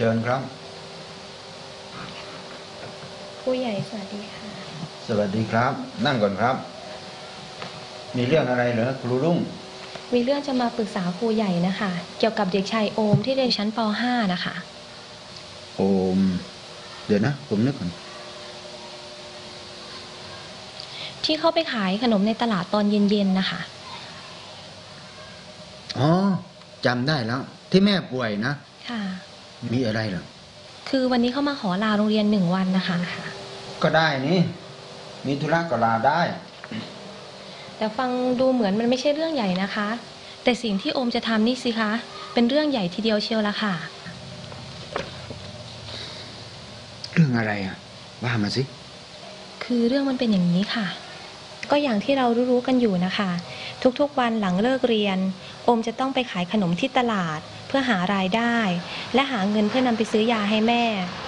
ชิญครับครูใหญ่สวัสดีค่ะสวัสดีครับ นั่งก่อนครับ มีเรื่องอะไรเหรอครูรุ่งมีเรื่องจะมาปรึกษาครูใหญ่นะคะเกี่ยวกับเด็กชายโอมที่เรียนชั้นป .5 นะคะโอมเดี๋ยวนะผมนึกก่อนที่เขาไปขายขนมในตลาดตอนเย็นๆนะคะอ๋อจำได้แล้ว ที่แม่ป่วยนะค่ะมีอะไรเหรอคือวันนี้เขามาขอลาโรงเรียน1 วันนะคะก็ได้นี่มีธุระก็ลาได้แต่ฟังดูเหมือนมันไม่ใช่เรื่องใหญ่นะคะแต่สิ่งที่โอมจะทำนี่สิคะเป็นเรื่องใหญ่ทีเดียวเชียวละค่ะเรื่องอะไรอ่ะว่ามาสิคือเรื่องมันเป็นอย่างนี้ค่ะก็อย่างที่เรารู้ๆกันอยู่นะคะทุกๆวันหลังเลิกเรียนโอมจะต้องไปขายขนมที่ตลาดเพื่อหารายได้และหาเงินเพื่อนำไปซื้อยาให้แม่